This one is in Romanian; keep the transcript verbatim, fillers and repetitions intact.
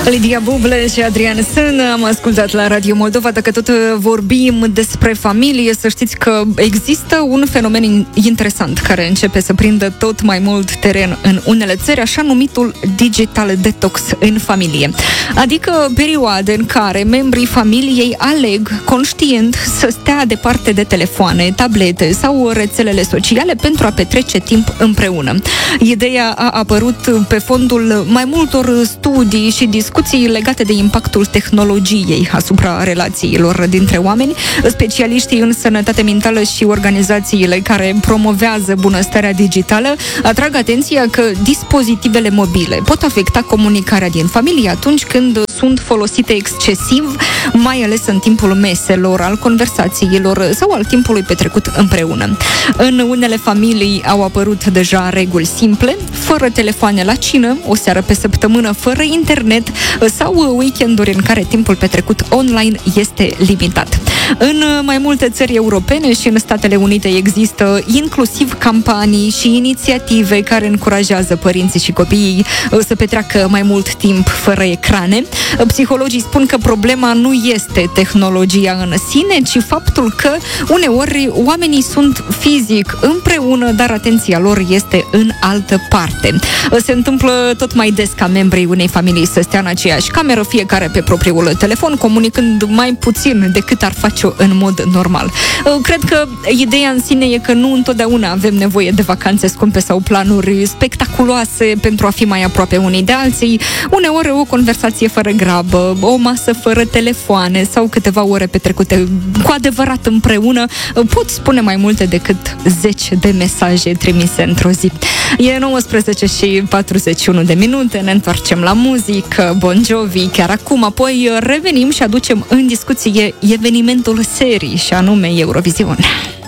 Lidia Buble și Adrian Sân am ascultat la Radio Moldova. Dacă tot vorbim despre familie, să știți că există un fenomen interesant care începe să prindă tot mai mult teren în unele țări, așa numitul digital detox în familie. Adică perioade în care membrii familiei aleg conștient să stea departe de telefoane, tablete sau rețelele sociale pentru a petrece timp împreună. Ideea a apărut pe fondul mai multor studii și discuții legate de impactul tehnologiei asupra relațiilor dintre oameni. Specialiștii în sănătate mentală și organizațiile care promovează bunăstarea digitală atrag atenția că dispozitivele mobile pot afecta comunicarea din familie atunci când sunt folosite excesiv, mai ales în timpul meselor, al conversațiilor sau al timpului petrecut împreună. În unele familii au apărut deja reguli simple, fără telefoane la cină, o seară pe săptămână fără internet sau weekenduri în care timpul petrecut online este limitat. În mai multe țări europene și în Statele Unite există inclusiv campanii și inițiative care încurajează părinții și copiii să petreacă mai mult timp fără ecrane. Psihologii spun că problema nu este tehnologia în sine, ci faptul că uneori oamenii sunt fizic împreună, dar atenția lor este în altă parte. Se întâmplă tot mai des ca membrii unei familii să stea în aceeași cameră, fiecare pe propriul telefon, comunicând mai puțin decât ar face-o în mod normal. Cred că ideea în sine e că nu întotdeauna avem nevoie de vacanțe scumpe sau planuri spectaculoase pentru a fi mai aproape unii de alții. Uneori o conversație fără grabă, o masă fără telefoane sau câteva ore petrecute cu adevărat împreună pot spune mai multe decât zeci de mesaje trimise într-o zi. E nouăsprezece și patruzeci și unu de minute, ne întoarcem la muzică, Bon Jovi chiar acum, apoi revenim și aducem în discuție evenimentul serii și anume Eurovision.